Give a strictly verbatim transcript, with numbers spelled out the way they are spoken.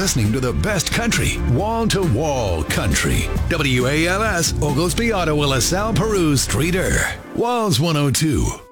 listening to the best country, wall-to-wall country. W A L S, Oglesby, Ottawa, LaSalle, Peru, Streeter. Walls one oh two.